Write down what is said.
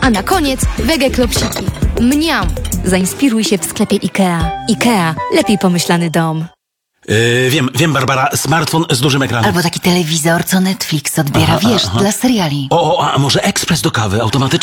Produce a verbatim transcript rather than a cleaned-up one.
A na koniec wege klopsiki. Mniam! Zainspiruj się w sklepie IKEA. IKEA. Lepiej pomyślany dom. Yy, wiem, wiem, Barbara, smartfon z dużym ekranem. Albo taki telewizor, co Netflix odbiera, Aha, wiesz, aha. dla seriali. O, o, a może ekspres do kawy automatyczny?